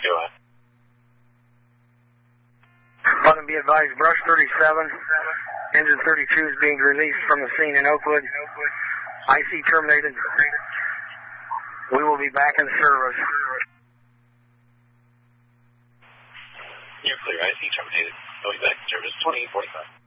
Go ahead. Let them be advised, Brush 37, engine 32 is being released from the scene in Oakwood. IC terminated. We will be back in service. You're clear, IC terminated. We'll be back in service 2045.